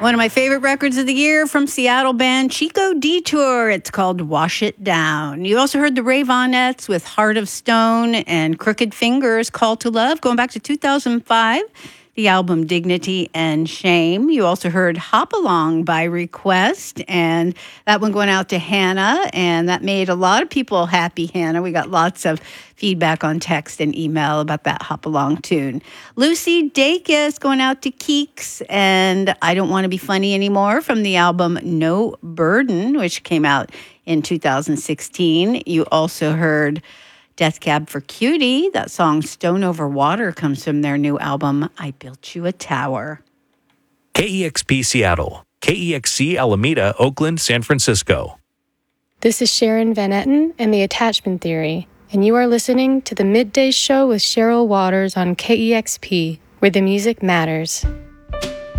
One of my favorite records of the year from Seattle band Chico Detour. It's called Wash It Down. You also heard the Rayvonettes with Heart of Stone and Crooked Fingers, Call to Love, going back to 2005. The album Dignity and Shame. You also heard Hop Along by Request, and that one going out to Hannah, and that made a lot of people happy, Hannah. We got lots of feedback on text and email about that Hop Along tune. Lucy Dacus going out to Keeks, and I Don't Want to Be Funny Anymore from the album No Burden, which came out in 2016. You also heard Death Cab for Cutie. That song Stone Over Water comes from their new album, I Built You a Tower. KEXP Seattle, KEXC Alameda, Oakland, San Francisco. This is Sharon Van Etten and the Attachment Theory, and you are listening to the Midday Show with Cheryl Waters on KEXP, where the music matters.